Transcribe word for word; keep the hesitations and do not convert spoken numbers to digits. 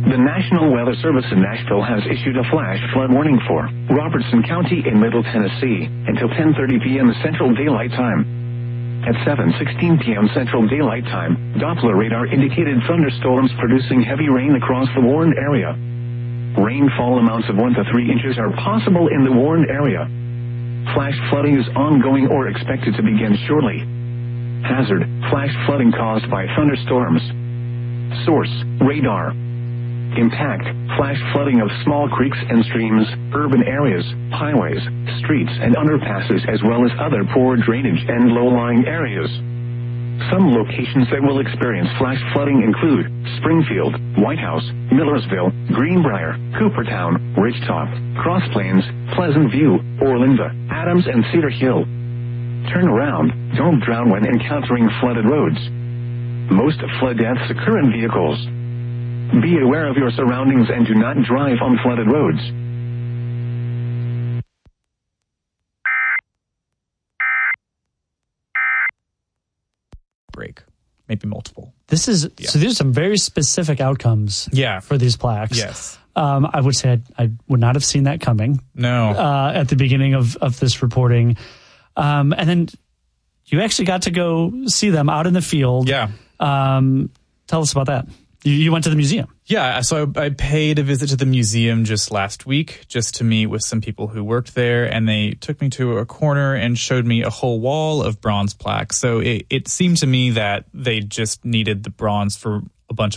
The National Weather Service in Nashville has issued a flash flood warning for Robertson County in Middle Tennessee until ten thirty p.m. Central Daylight Time. At seven sixteen p.m. Central Daylight Time, Doppler radar indicated thunderstorms producing heavy rain across the warned area. Rainfall amounts of one to three inches are possible in the warned area. Flash flooding is ongoing or expected to begin shortly. Hazard: flash flooding caused by thunderstorms. Source: radar. Impact: flash flooding of small creeks and streams, urban areas, highways, streets and underpasses, as well as other poor drainage and low-lying areas. Some locations that will experience flash flooding include Springfield, White House, Millersville, Greenbrier, Coopertown, Ridgetop, Cross Plains, Pleasant View, Orlinda, Adams and Cedar Hill. Turn around. Don't drown when encountering flooded roads. Most flood deaths occur in vehicles. Be aware of your surroundings and do not drive on flooded roads. Break. Maybe multiple. This is yeah. so. There's some very specific outcomes. Yeah. For these plaques. Yes. Um, I would say I, I would not have seen that coming. No. Uh, at the beginning of of this reporting, um, and then you actually got to go see them out in the field. Yeah. Um, tell us about that. You, you went to the museum. Yeah, so I paid a visit to the museum just last week just to meet with some people who worked there, and they took me to a corner and showed me a whole wall of bronze plaques. So it, it seemed to me that they just needed the bronze for a bunch of